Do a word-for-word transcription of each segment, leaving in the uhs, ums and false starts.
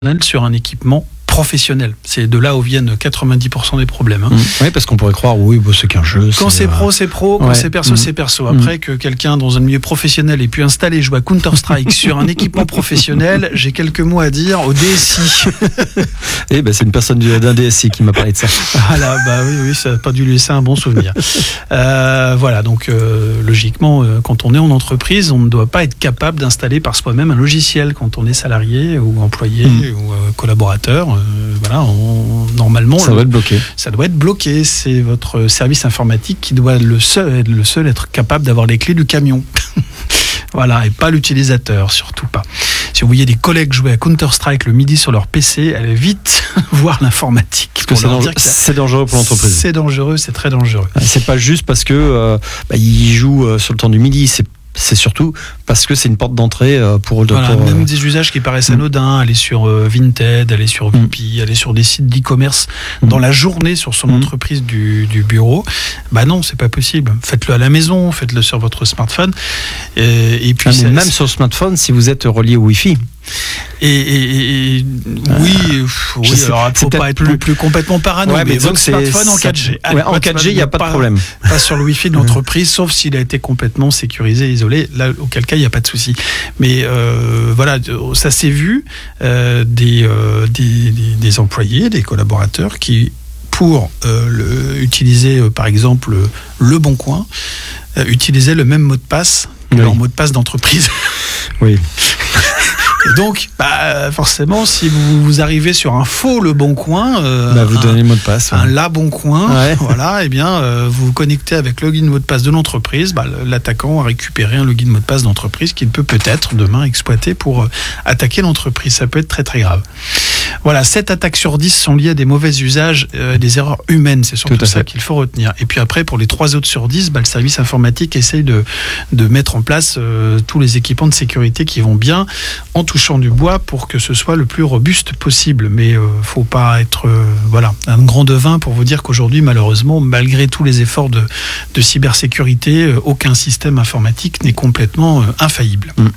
sur un équipement professionnel. C'est de là où viennent quatre-vingt-dix pour cent des problèmes. Hein. Mmh. Oui, parce qu'on pourrait croire, oui, bon, c'est qu'un jeu. Quand c'est, c'est pro, c'est pro. Quand ouais. c'est perso, mmh. c'est perso. Après, mmh. que quelqu'un dans un milieu professionnel ait pu installer et jouer à Counter-Strike sur un équipement professionnel, j'ai quelques mots à dire au D S I. Eh ben, c'est une personne d'un D S I qui m'a parlé de ça. Voilà, bah oui, oui, ça n'a pas dû laisser un bon souvenir. euh, voilà, donc euh, logiquement, euh, quand on est en entreprise, on ne doit pas être capable d'installer par soi-même un logiciel quand on est salarié ou employé mmh. ou euh, collaborateur. Euh, voilà, on, normalement, ça doit être bloqué. Ça doit être bloqué. C'est votre service informatique qui doit le seul, le seul être capable d'avoir les clés du camion. Voilà, et pas l'utilisateur, surtout pas. Si vous voyez des collègues jouer à Counter-Strike le midi sur leur P C, allez vite voir l'informatique. Parce que c'est, dangereux, que ça, c'est dangereux pour l'entreprise. C'est dangereux, c'est très dangereux. C'est pas juste parce que euh, bah, ils jouent euh, sur le temps du midi, c'est C'est surtout parce que c'est une porte d'entrée pour... Voilà, pour même des usages qui paraissent mmh. anodins, aller sur Vinted, aller sur V P, mmh. aller sur des sites d'e-commerce mmh. dans la journée sur son mmh. entreprise du, du bureau. Bah non, c'est pas possible. Faites-le à la maison, faites-le sur votre smartphone. Et, et puis ah, même sur le smartphone, si vous êtes relié au Wi-Fi. Et, et, et oui, euh, oui sais, alors il ne faut pas être plus, plus complètement parano, ouais, mais, mais votre smartphone en quatre G. Ouais, en quatre G, il n'y a pas de problème. Pas sur le Wi-Fi de l'entreprise, sauf s'il a été complètement sécurisé, isolé. Là, auquel cas, il n'y a pas de souci. Mais euh, voilà, ça s'est vu euh, des, euh, des, des, des employés, des collaborateurs qui, pour euh, le, utiliser euh, par exemple Le Bon Coin, euh, utilisaient le même mot de passe, oui. leur mot de passe d'entreprise. Oui. Et donc, bah, forcément, si vous, vous arrivez sur un faux Le Bon Coin, euh, bah, vous un, donnez le mot de passe, ouais. un La Bon Coin, ouais. voilà, et eh bien, euh, vous vous connectez avec le login mot de passe de l'entreprise. Bah, l'attaquant a récupéré un login mot de passe d'entreprise qu'il peut peut-être demain exploiter pour euh, attaquer l'entreprise. Ça peut être très très grave. Voilà, sept attaques sur dix sont liées à des mauvais usages, euh, des erreurs humaines. C'est surtout ça qu'il faut retenir. Et puis après, pour les trois autres sur dix, bah, le service informatique essaye de, de mettre en place euh, tous les équipements de sécurité qui vont bien en touchant du bois pour que ce soit le plus robuste possible. Mais euh, faut pas être euh, voilà, un grand devin pour vous dire qu'aujourd'hui, malheureusement, malgré tous les efforts de, de cybersécurité, euh, aucun système informatique n'est complètement euh, infaillible. Mm.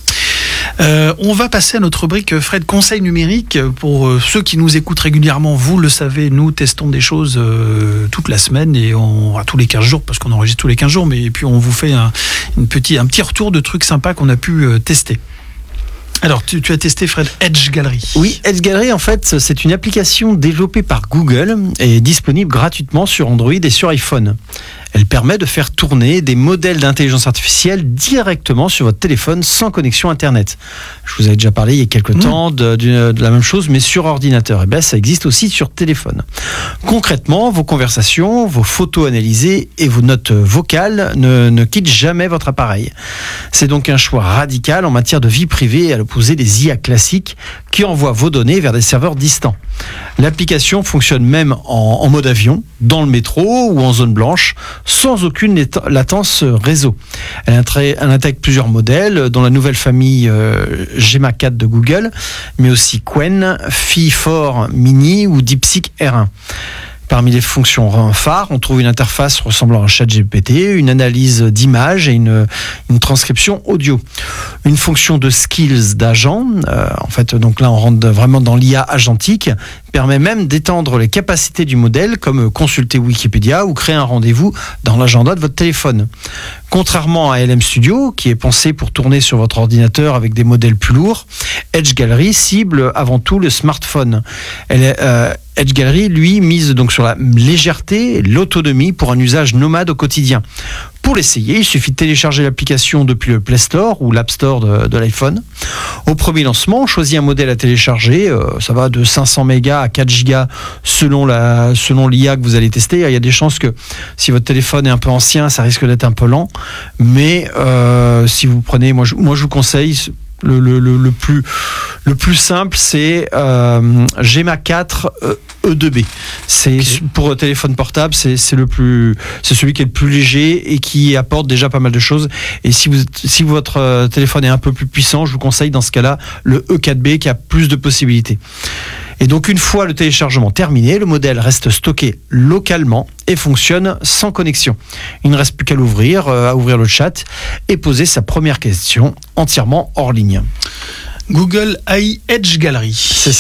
Euh, on va passer à notre rubrique Fred Conseil numérique. Pour euh, ceux qui nous écoutent régulièrement, vous le savez, nous testons des choses euh, toute la semaine et on, à tous les quinze jours, parce qu'on enregistre tous les quinze jours, mais et puis on vous fait un, une petit, un petit retour de trucs sympas qu'on a pu euh, tester. Alors, tu, tu as testé, Fred, Edge Gallery. Oui, Edge Gallery, en fait, c'est une application développée par Google et disponible gratuitement sur Android et sur iPhone. Elle permet de faire tourner des modèles d'intelligence artificielle directement sur votre téléphone sans connexion Internet. Je vous avais déjà parlé il y a quelques mmh. temps de, de, de la même chose, mais sur ordinateur. Et bien, ça existe aussi sur téléphone. Concrètement, vos conversations, vos photos analysées et vos notes vocales ne, ne quittent jamais votre appareil. C'est donc un choix radical en matière de vie privée à l'opposé des I A classiques qui envoient vos données vers des serveurs distants. L'application fonctionne même en, en mode avion, dans le métro ou en zone blanche, sans aucune latence réseau. Elle, intra- elle intègre plusieurs modèles, dont la nouvelle famille euh, Gemma quatre de Google, mais aussi Qwen, Phi quatre Mini ou DeepSeek R un. Parmi les fonctions phares, on trouve une interface ressemblant à ChatGPT, une analyse d'images et une, une transcription audio. Une fonction de skills d'agent, euh, en fait, donc là on rentre vraiment dans l'I A agentique, permet même d'étendre les capacités du modèle, comme consulter Wikipédia ou créer un rendez-vous dans l'agenda de votre téléphone. Contrairement à L M Studio, qui est pensé pour tourner sur votre ordinateur avec des modèles plus lourds, Edge Gallery cible avant tout le smartphone. Elle est, euh, Edge Gallery, lui, mise donc sur la légèreté et l'autonomie pour un usage nomade au quotidien. Pour l'essayer, il suffit de télécharger l'application depuis le Play Store ou l'App Store de, de l'iPhone. Au premier lancement, on choisit un modèle à télécharger. Euh, ça va de cinq cents mégas à quatre gigas selon, la, selon l'I A que vous allez tester. Il y a des chances que si votre téléphone est un peu ancien, ça risque d'être un peu lent. Mais euh, si vous prenez, moi je, moi je vous conseille... Le, le, le, le, plus, le plus simple, c'est euh, Gemma quatre E deux B. C'est okay. Pour téléphone portable, c'est, c'est, le plus, c'est celui qui est le plus léger et qui apporte déjà pas mal de choses. Et si, vous, si votre téléphone est un peu plus puissant, je vous conseille dans ce cas-là le E quatre B qui a plus de possibilités. Et donc une fois le téléchargement terminé, le modèle reste stocké localement et fonctionne sans connexion. Il ne reste plus qu'à l'ouvrir, euh, à ouvrir le chat et poser sa première question entièrement hors ligne. Google A I Edge Gallery. C'est